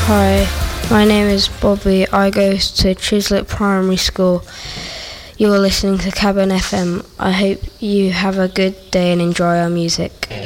Hi, my name is Bobby. I go to Chislett Primary School. You're listening to Cabin FM. I hope you have a good day and enjoy our music.